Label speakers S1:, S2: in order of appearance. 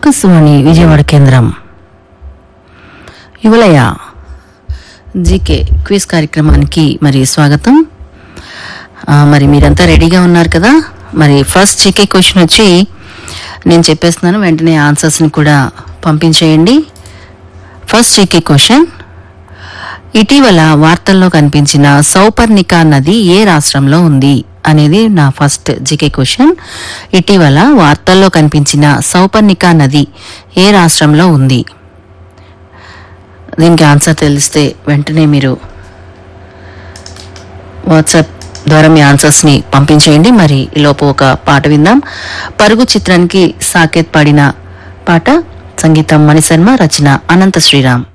S1: ఆకాశవాణి విజయవాడ కేంద్రం యువలయ GK quiz కార్యక్రమానికి మరి స్వాగతం. మరి మీరంతా రెడీగా ఉన్నారు కదా? మరి ఫస్ట్ జీకే క్వశ్చన్ వచ్చి నేను చెప్పేస్తున్నాను, వెంటనే ఆన్సర్స్ని కూడా పంపించేయండి. ఫస్ట్ జీకే క్వశ్చన్, ఇటీవల వార్తల్లో కనిపించిన సౌపర్ణిక నది ఏ రాష్ట్రంలో ఉంది అనేది నా ఫస్ట్ జీకే క్వశ్చన్. ఇటీవల వార్తల్లో కనిపించిన సౌపర్ణిక నది ఏ రాష్ట్రంలో ఉంది? దీనికి ఆన్సర్ తెలిస్తే వెంటనే మీరు వాట్సాప్ ద్వారా మీ ఆన్సర్స్ని పంపించేయండి. మరి ఈలోపు ఒక పాట విందాం. పరుగు చిత్రానికి సాకేత్ పాడిన పాట, సంగీతం మణిశర్మ, రచన అనంత శ్రీరామ్.